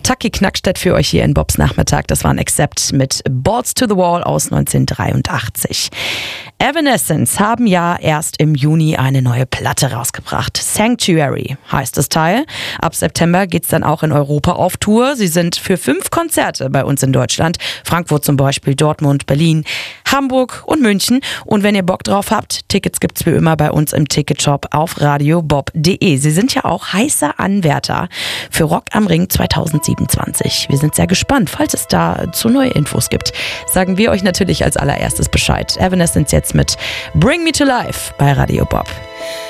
Taki Knackstedt für euch hier in Bobs Nachmittag. Das war ein Accept mit Balls to the Wall aus 1983. Evanescence haben ja erst im Juni eine neue Platte rausgebracht. Sanctuary heißt das Teil. Ab September geht's dann auch in Europa auf Tour. Sie sind für 5 Konzerte bei uns in Deutschland. Frankfurt zum Beispiel, Dortmund, Berlin, Hamburg und München. Und wenn ihr Bock drauf habt, Tickets gibt's wie immer bei uns im Ticketshop auf radiobob.de. Sie sind ja auch heißer Anwärter für Rock am Ring 2027. Wir sind sehr gespannt. Falls es dazu neue Infos gibt, sagen wir euch natürlich als allererstes Bescheid. Evanescence jetzt mit Bring Me to Life bei Radio Bob.